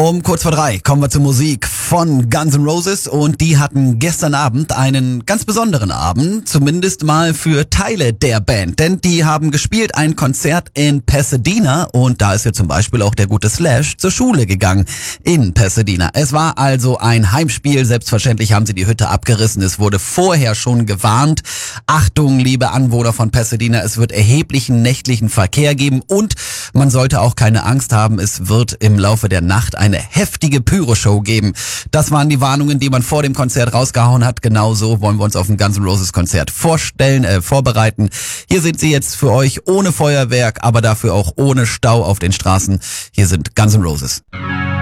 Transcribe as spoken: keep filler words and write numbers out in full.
Um kurz vor drei kommen wir zur Musik von Guns N' Roses und die hatten gestern Abend einen ganz besonderen Abend, zumindest mal für Teile der Band, denn die haben gespielt ein Konzert in Pasadena und da ist ja zum Beispiel auch der gute Slash zur Schule gegangen in Pasadena. Es war also ein Heimspiel, selbstverständlich haben sie die Hütte abgerissen, es wurde vorher schon gewarnt. Achtung, liebe Anwohner von Pasadena, es wird erheblichen nächtlichen Verkehr geben und man sollte auch keine Angst haben, es wird im Laufe der Nacht eine heftige Pyroshow geben. Das waren die Warnungen, die man vor dem Konzert rausgehauen hat. Genauso wollen wir uns auf ein Guns N' Roses Konzert vorstellen, äh, vorbereiten. Hier sind sie jetzt für euch ohne Feuerwerk, aber dafür auch ohne Stau auf den Straßen. Hier sind Guns N' Roses.